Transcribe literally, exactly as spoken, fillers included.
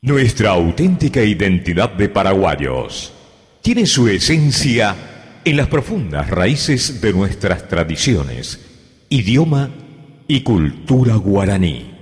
Nuestra auténtica identidad de paraguayos tiene su esencia en las profundas raíces de nuestras tradiciones, idioma y cultura guaraní.